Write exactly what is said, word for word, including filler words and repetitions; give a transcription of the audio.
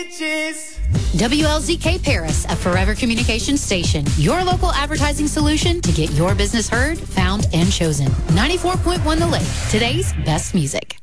W L Z K Paris, a Forever Communications station. Your local advertising solution to get your business heard, found, and chosen. ninety-four point one The Lake, today's best music.